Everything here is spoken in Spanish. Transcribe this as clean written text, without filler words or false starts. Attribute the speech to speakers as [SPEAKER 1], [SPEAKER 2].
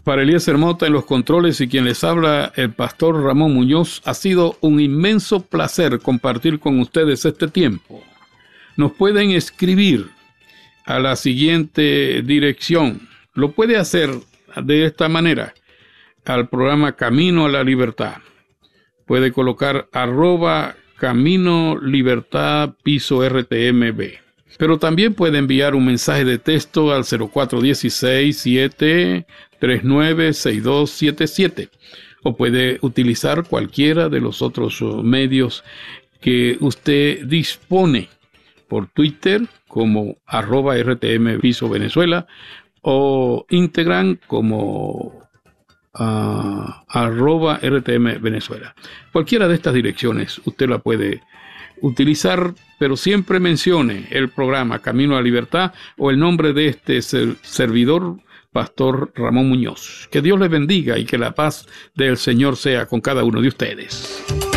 [SPEAKER 1] Para Eliezer Mota en los controles y quien les habla, el pastor Ramón Muñoz, ha sido un inmenso placer compartir con ustedes este tiempo. Nos pueden escribir a la siguiente dirección. Lo puede hacer de esta manera al programa Camino a la Libertad. Puede colocar @Camino Libertad Piso RTMB. Pero también puede enviar un mensaje de texto al 0416-739-6277 o puede utilizar cualquiera de los otros medios que usted dispone por Twitter como @RTM Piso Venezuela o Instagram como @RTM Venezuela. Cualquiera de estas direcciones usted la puede utilizar, pero siempre mencione el programa Camino a la Libertad o el nombre de este servidor, Pastor Ramón Muñoz. Que Dios les bendiga y que la paz del Señor sea con cada uno de ustedes.